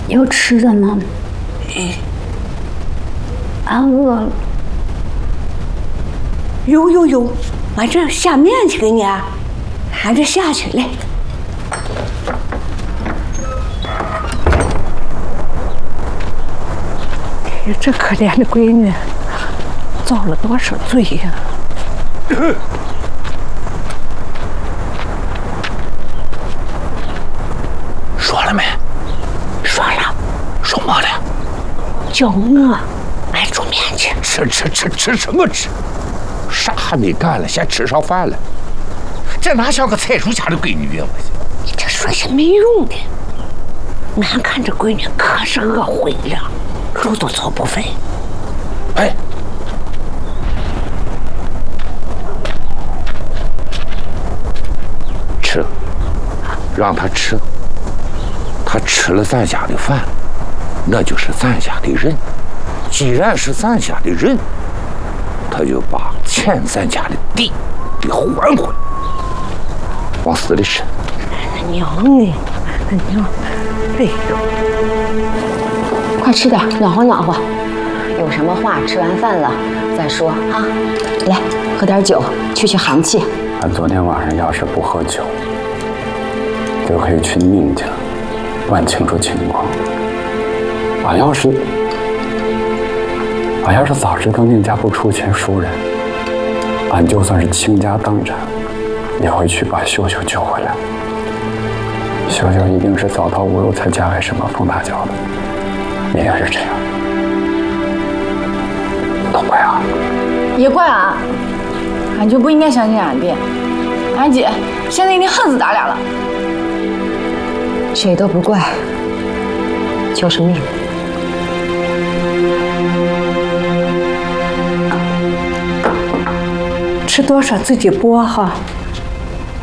有吃的吗？俺饿了。 有，俺这下面去给你啊，俺这下去来。这可怜的闺女，遭了多少罪呀！ 说了没？ 说了， 说嘛了？ 叫我买煮面去。 吃什么吃？啥还没干了，先吃上饭了。这哪像个财主家的闺女呀！ 你这说些没用的。俺看这闺女可是饿坏了，路都走不分。 哎，吃，让她吃。她吃了咱家的饭，那就是咱家的人。既然是咱家的人，他就把欠咱家的地给还回来，往死里吃。 娘呢？娘，哎呦！ 快吃点，暖和暖和。有什么话吃完饭了再说啊！来，喝点酒，去寒气。 俺昨天晚上要是不喝酒，就可以去宁家问清楚情况。俺要是早知道宁家不出钱赎人，俺就算是倾家荡产，也会去把秀秀救回来。秀秀一定是早逃无路才嫁给什么风大脚的，一定是这样。都怪俺， 也怪俺，俺就不应该相信俺爹。俺姐现在一定恨死咱俩了。 谁都不怪，就是命。 吃多少自己剥哈。